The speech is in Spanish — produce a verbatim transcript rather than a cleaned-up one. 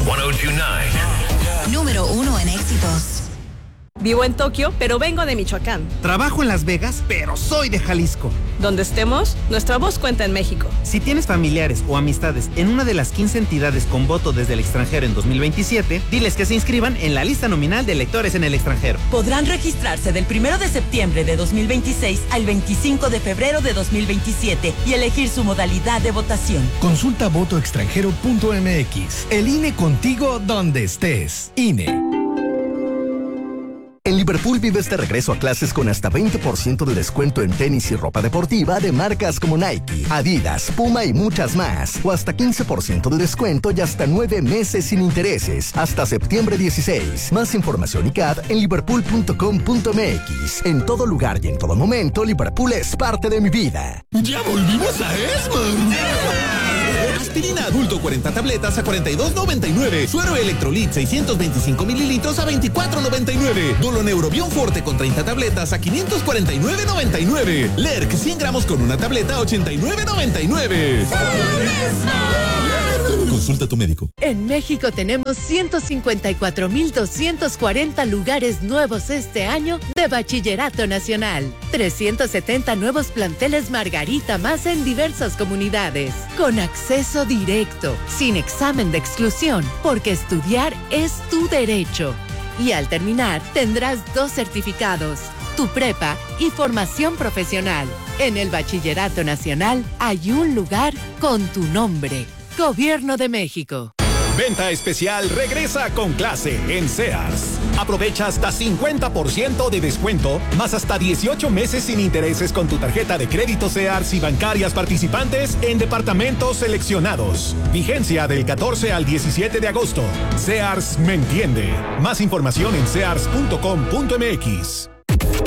ciento dos punto nueve. Número uno en éxitos. Vivo en Tokio, pero vengo de Michoacán. Trabajo en Las Vegas, pero soy de Jalisco. Donde estemos, nuestra voz cuenta en México. Si tienes familiares o amistades en una de las quince entidades con voto desde el extranjero en dos mil veintisiete, diles que se inscriban en la lista nominal de electores en el extranjero. Podrán registrarse del primero de septiembre de dos mil veintiséis al veinticinco de febrero de dos mil veintisiete y elegir su modalidad de votación. Consulta voto extranjero punto m x. El I N E contigo donde estés. I N E. En Liverpool vives de regreso a clases con hasta veinte por ciento de descuento en tenis y ropa deportiva de marcas como Nike, Adidas, Puma y muchas más. O hasta quince por ciento de descuento y hasta nueve meses sin intereses. Hasta septiembre dieciséis. Más información y C A D en liverpool punto com punto m x. En todo lugar y en todo momento, Liverpool es parte de mi vida. ¡Ya volvimos a Esmar! Aspirina adulto cuarenta tabletas a cuarenta y dos noventa y nueve. Suero Electrolit seiscientos veinticinco mililitros a veinticuatro noventa y nueve. Doloneurobión Forte con treinta tabletas a quinientos cuarenta y nueve noventa y nueve. Lerc cien gramos con una tableta a ochenta y nueve noventa y nueve. Consulta a tu médico. En México tenemos ciento cincuenta y cuatro mil doscientos cuarenta lugares nuevos este año de Bachillerato Nacional. trescientos setenta nuevos planteles Margarita más en diversas comunidades. Con acceso directo, sin examen de exclusión, porque estudiar es tu derecho. Y al terminar, tendrás dos certificados, tu prepa y formación profesional. En el Bachillerato Nacional hay un lugar con tu nombre. Gobierno de México. Venta especial regresa con clase en Sears. Aprovecha hasta cincuenta por ciento de descuento, más hasta dieciocho meses sin intereses con tu tarjeta de crédito Sears y bancarias participantes en departamentos seleccionados. Vigencia del catorce al diecisiete de agosto. Sears me entiende. Más información en sears punto com punto m x.